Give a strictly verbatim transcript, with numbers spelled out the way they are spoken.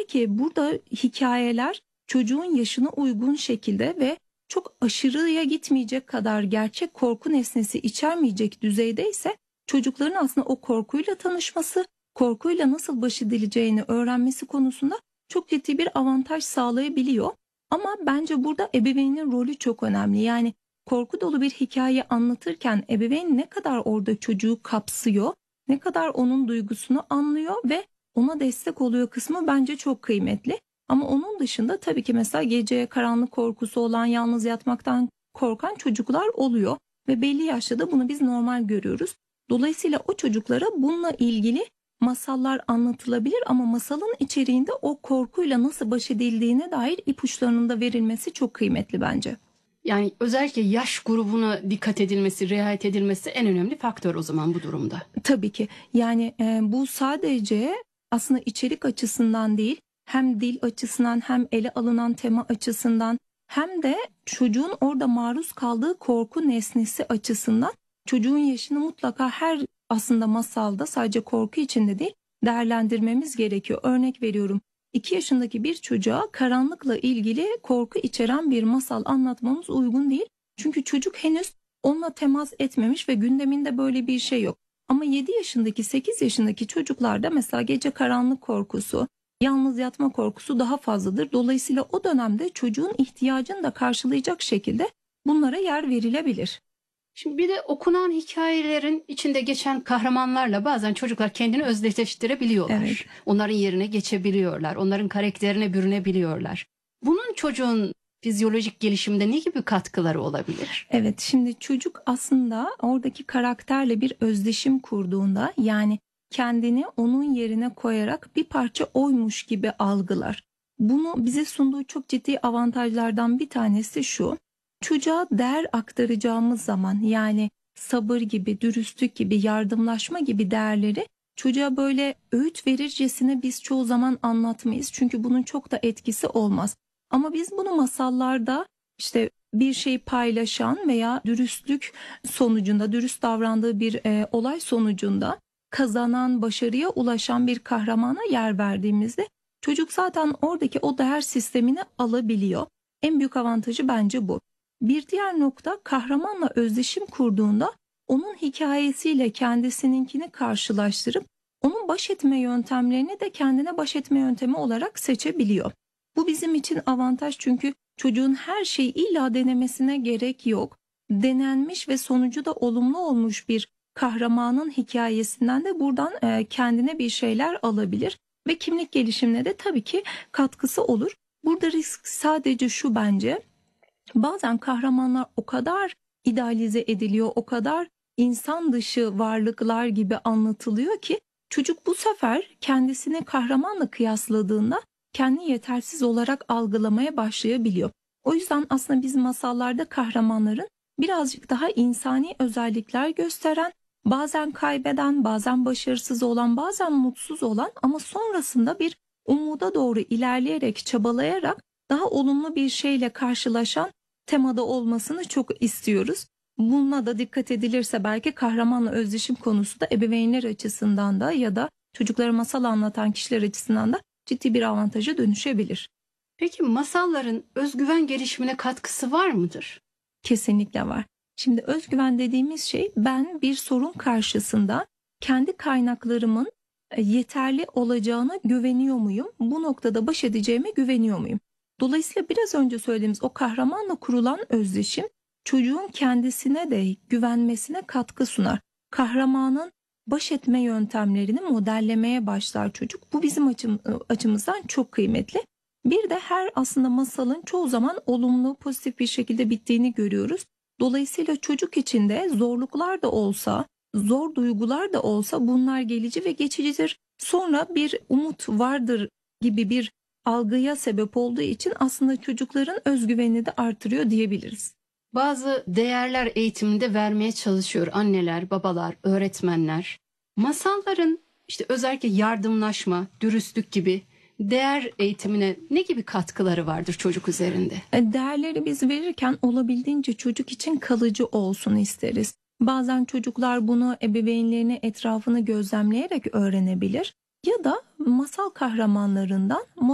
Yeter ki burada hikayeler çocuğun yaşına uygun şekilde ve çok aşırıya gitmeyecek kadar gerçek korku nesnesi içermeyecek düzeydeyse çocukların aslında o korkuyla tanışması, korkuyla nasıl baş edileceğini öğrenmesi konusunda çok ciddi bir avantaj sağlayabiliyor. Ama bence burada ebeveynin rolü çok önemli. Yani korku dolu bir hikaye anlatırken ebeveyn ne kadar orada çocuğu kapsıyor, ne kadar onun duygusunu anlıyor ve ona destek oluyor kısmı bence çok kıymetli. Ama onun dışında tabii ki mesela gece karanlık korkusu olan, yalnız yatmaktan korkan çocuklar oluyor ve belli yaşta da bunu biz normal görüyoruz. Dolayısıyla o çocuklara bununla ilgili masallar anlatılabilir ama masalın içeriğinde o korkuyla nasıl baş edildiğine dair ipuçlarının da verilmesi çok kıymetli bence. Yani özellikle yaş grubuna dikkat edilmesi, riayet edilmesi en önemli faktör o zaman bu durumda. Tabii ki. Yani e, bu sadece aslında içerik açısından değil, hem dil açısından hem ele alınan tema açısından hem de çocuğun orada maruz kaldığı korku nesnesi açısından çocuğun yaşını mutlaka her aslında masalda sadece korku içinde değil değerlendirmemiz gerekiyor. Örnek veriyorum. iki yaşındaki bir çocuğa karanlıkla ilgili korku içeren bir masal anlatmamız uygun değil. Çünkü çocuk henüz onunla temas etmemiş ve gündeminde böyle bir şey yok. Ama yedi yaşındaki sekiz yaşındaki çocuklarda mesela gece karanlık korkusu, yalnız yatma korkusu daha fazladır. Dolayısıyla o dönemde çocuğun ihtiyacını da karşılayacak şekilde bunlara yer verilebilir. Şimdi bir de okunan hikayelerin içinde geçen kahramanlarla bazen çocuklar kendini özdeşleştirebiliyorlar. Evet. Onların yerine geçebiliyorlar. Onların karakterine bürünebiliyorlar. Bunun çocuğun fizyolojik gelişiminde ne gibi katkıları olabilir? Evet, şimdi çocuk aslında oradaki karakterle bir özdeşim kurduğunda, yani kendini onun yerine koyarak bir parça oymuş gibi algılar. Bunu bize sunduğu çok ciddi avantajlardan bir tanesi şu: çocuğa değer aktaracağımız zaman, yani sabır gibi, dürüstlük gibi, yardımlaşma gibi değerleri çocuğa böyle öğüt verircesine biz çoğu zaman anlatmayız. Çünkü bunun çok da etkisi olmaz. Ama biz bunu masallarda işte bir şey paylaşan veya dürüstlük sonucunda, dürüst davrandığı bir e, olay sonucunda kazanan, başarıya ulaşan bir kahramana yer verdiğimizde çocuk zaten oradaki o değer sistemini alabiliyor. En büyük avantajı bence bu. Bir diğer nokta, kahramanla özdeşim kurduğunda onun hikayesiyle kendisininkini karşılaştırıp onun baş etme yöntemlerini de kendine baş etme yöntemi olarak seçebiliyor. Bu bizim için avantaj, çünkü çocuğun her şeyi illa denemesine gerek yok. Denenmiş ve sonucu da olumlu olmuş bir kahramanın hikayesinden de buradan e, kendine bir şeyler alabilir ve kimlik gelişimine de tabii ki katkısı olur. Burada risk sadece şu bence: bazen kahramanlar o kadar idealize ediliyor, o kadar insan dışı varlıklar gibi anlatılıyor ki çocuk bu sefer kendisini kahramanla kıyasladığında kendini yetersiz olarak algılamaya başlayabiliyor. O yüzden aslında biz masallarda kahramanların birazcık daha insani özellikler gösteren, bazen kaybeden, bazen başarısız olan, bazen mutsuz olan ama sonrasında bir umuda doğru ilerleyerek, çabalayarak daha olumlu bir şeyle karşılaşan temada olmasını çok istiyoruz. Bununla da dikkat edilirse belki kahramanla özdeşim konusu da ebeveynler açısından da ya da çocuklara masal anlatan kişiler açısından da ciddi bir avantaja dönüşebilir. Peki masalların özgüven gelişimine katkısı var mıdır? Kesinlikle var. Şimdi özgüven dediğimiz şey, ben bir sorun karşısında kendi kaynaklarımın yeterli olacağına güveniyor muyum? Bu noktada baş edeceğime güveniyor muyum? Dolayısıyla biraz önce söylediğimiz o kahramanla kurulan özdeşim çocuğun kendisine de güvenmesine katkı sunar. Kahramanın baş etme yöntemlerini modellemeye başlar çocuk. Bu bizim açım, açımızdan çok kıymetli. Bir de her aslında masalın çoğu zaman olumlu, pozitif bir şekilde bittiğini görüyoruz. Dolayısıyla çocuk için de zorluklar da olsa, zor duygular da olsa bunlar gelici ve geçicidir. Sonra bir umut vardır gibi bir algıya sebep olduğu için aslında çocukların özgüvenini de artırıyor diyebiliriz. Bazı değerler eğitiminde vermeye çalışıyor anneler, babalar, öğretmenler. Masalların işte özellikle yardımlaşma, dürüstlük gibi değer eğitimine ne gibi katkıları vardır çocuk üzerinde? Değerleri biz verirken olabildiğince çocuk için kalıcı olsun isteriz. Bazen çocuklar bunu ebeveynlerini, etrafını gözlemleyerek öğrenebilir ya da masal kahramanlarından